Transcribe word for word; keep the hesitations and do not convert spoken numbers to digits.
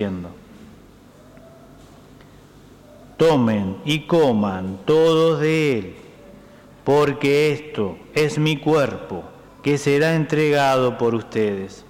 diciendo: tomen y coman todos de él, porque esto es mi cuerpo, que será entregado por ustedes.